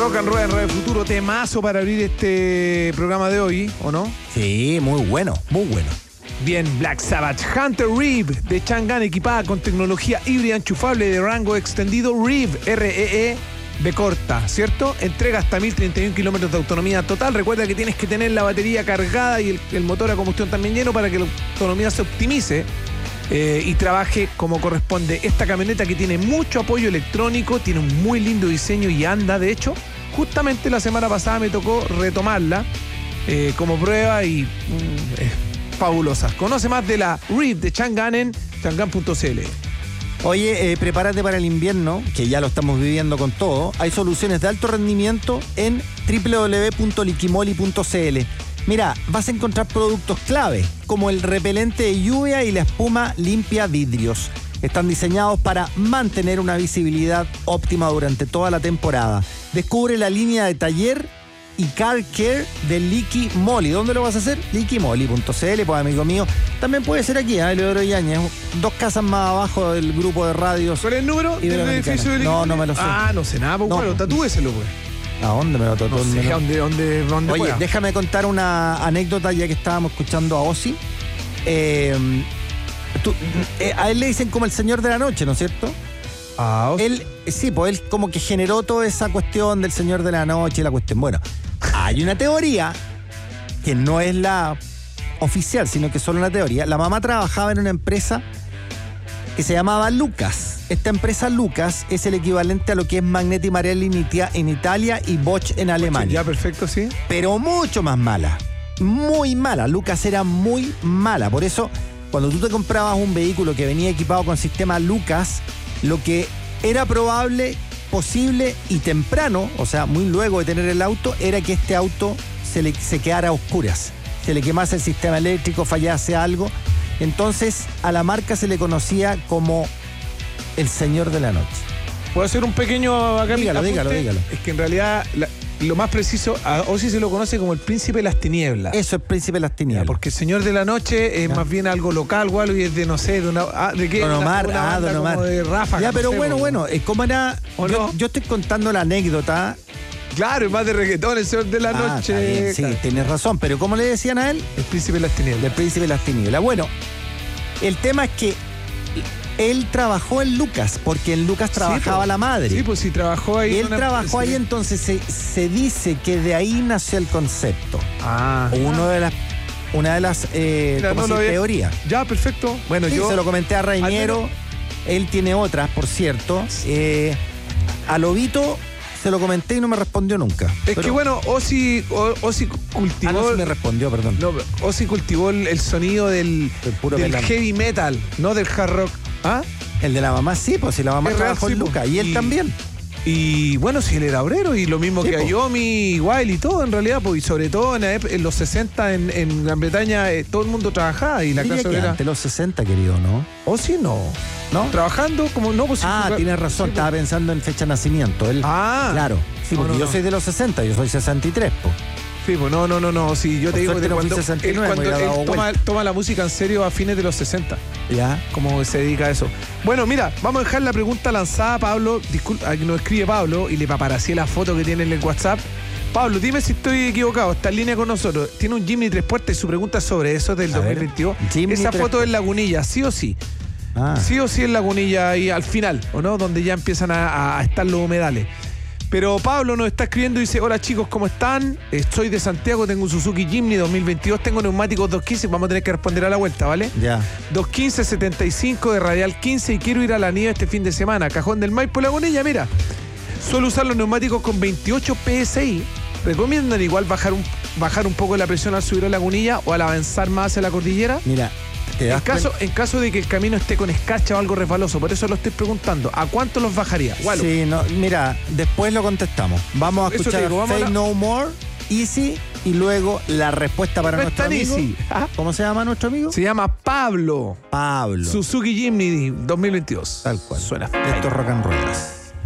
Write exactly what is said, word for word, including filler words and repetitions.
Rock and Roll en Radio Futuro, temazo para abrir este programa de hoy, ¿o no? Sí, muy bueno, muy bueno. Bien, Black Sabbath, Hunter Reeve de Chang'an, equipada con tecnología híbrida enchufable de rango extendido. Reeve, R E E, B corta, ¿cierto? Entrega hasta mil treinta y uno kilómetros de autonomía total. Recuerda que tienes que tener la batería cargada y el, el motor a combustión también lleno para que la autonomía se optimice eh, y trabaje como corresponde. Esta camioneta que tiene mucho apoyo electrónico, tiene un muy lindo diseño y anda, de hecho, justamente la semana pasada me tocó retomarla eh, como prueba y mm, es fabulosa. Conoce más de la Reeve de Chang'an en chang'an punto c l. Oye, eh, prepárate para el invierno, que ya lo estamos viviendo con todo. Hay soluciones de alto rendimiento en doble u doble u doble u punto liquimoli punto c l. Mira, vas a encontrar productos clave, como el repelente de lluvia y la espuma limpia vidrios. Están diseñados para mantener una visibilidad óptima durante toda la temporada. Descubre la línea de taller y car care de Liquimoli. ¿Dónde lo vas a hacer? liquimoli punto c l, pues amigo mío. También puede ser aquí, ¿eh? Eleodoro Yáñez, dos casas más abajo del grupo de radios. ¿Cuál es el número del edificio de Liquimoli? No, no me lo sé. Ah, no sé nada, pues no, bueno, tatúeselo, pues. ¿A dónde me lo tatuó? No sé, ¿dónde, dónde, dónde Oye, pueda? Déjame contar una anécdota ya que estábamos escuchando a Ozzy. Eh, tú, eh, a él le dicen como el señor de la noche, ¿no es cierto? Ah, Ozzy. Él, sí, pues él como que generó toda esa cuestión del señor de la noche y la cuestión. Bueno, hay una teoría que no es la oficial, sino que es solo una teoría. La mamá trabajaba en una empresa que se llamaba Lucas. Esta empresa Lucas es el equivalente a lo que es Magneti Marelli en Italia y Bosch en Alemania. Ya, perfecto, sí. Pero mucho más mala. Muy mala. Lucas era muy mala. Por eso, cuando tú te comprabas un vehículo que venía equipado con sistema Lucas, lo que era probable, posible y temprano, o sea, muy luego de tener el auto, era que este auto se, le, se quedara a oscuras. Se le quemase el sistema eléctrico, fallase algo. Entonces, a la marca se le conocía como el señor de la noche. ¿Puedo hacer un pequeño acá? Dígalo, apunte? dígalo, dígalo. Es que en realidad la, lo más preciso, a Ozzy se lo conoce como el príncipe de las tinieblas. Eso es príncipe de las tinieblas. Porque el señor de la noche es ya. Más bien algo local o algo y es de, no sé, de una... Ah, ¿de qué? Don Omar, una, una ah, Don Omar. Como de Ráfaga, ya, pero no sé, bueno, como... bueno, es como era... ¿O yo, no? yo estoy contando la anécdota. Claro, es más de reggaetón, el señor de la ah, noche. Está bien, sí, claro. Tienes razón, pero ¿cómo le decían a él? El príncipe de las tinieblas. El príncipe de las tinieblas. Bueno, el tema es que él trabajó en Lucas, porque en Lucas trabajaba sí, pues, la madre. Sí, pues sí, trabajó ahí. Y él una... trabajó sí. ahí, entonces se, se dice que de ahí nació el concepto. Ah. O uno de las, una de las eh, Mira, ¿cómo no se había... teorías. Ya, perfecto. Bueno, sí, yo se lo comenté a Reiniero. Menos... Él tiene otras, por cierto. Eh, a Lobito se lo comenté y no me respondió nunca. Es pero... que bueno, Ozzy, Ozzy cultivó... Ah, no, sí me respondió, perdón. No, Ozzy cultivó el, el sonido del, el puro del heavy metal, no del hard rock. ¿Ah? El de la mamá sí, pues si la mamá trabajó en Lucas. Y él y, también. Y bueno, si él era obrero y lo mismo sí, que Ayomi, Wiley y todo en realidad, pues y sobre todo en, en los sesenta en, en Gran Bretaña eh, todo el mundo trabajaba y la clase obrera... Ante los sesenta, querido, ¿no? ¿O sí no? ¿No? Trabajando como no pues, Ah, si, tienes razón, sí, estaba pues. pensando en fecha de nacimiento. Él, ah. Claro. Sí, porque no, no, yo no. soy de los sesenta, yo soy sesenta y tres, pues. Sí, pues no, no, no, no. Sí, yo Por te digo que no cuando, sesenta y nueve, él, cuando él toma, toma la música en serio a fines de los sesenta. Ya. Como se dedica a eso. Bueno, mira, vamos a dejar la pregunta lanzada a Pablo. Disculpa, aquí nos escribe Pablo y le paparacié la foto que tiene en el WhatsApp. Pablo, dime si estoy equivocado. Está en línea con nosotros. Tiene un Jimny tres puertas y su pregunta es sobre eso del a dos mil veintidós. Esa foto es Lagunilla, ¿sí o sí? Ah. Sí o sí es Lagunilla ahí al final, ¿o no? Donde ya empiezan a, a estar los humedales. Pero Pablo nos está escribiendo y dice: hola chicos, ¿cómo están? Soy de Santiago, tengo un Suzuki Jimny dos mil veintidós, tengo neumáticos dos quince, vamos a tener que responder a la vuelta, ¿vale? Ya. dos quince setenta y cinco de radial quince y quiero ir a la nieve este fin de semana. Cajón del Maipo, Lagunilla, mira. Suelo usar los neumáticos con veintiocho P S I. ¿Recomiendan igual bajar un, bajar un poco la presión al subir a Lagunilla o al avanzar más hacia la cordillera? Mira. En caso, en caso de que el camino esté con escarcha o algo resbaloso, por eso lo estoy preguntando, ¿a cuánto los bajaría? Wallo. Sí, no, mira, después lo contestamos. Vamos a escuchar digo, vamos Say a la... No More, Easy, y luego la respuesta para no nuestro amigo. Easy. ¿Ah? ¿Cómo se llama nuestro amigo? Se llama Pablo. Pablo. Suzuki Jimny dos mil veintidós. Tal cual. Suena. Esto es Rock and Roll.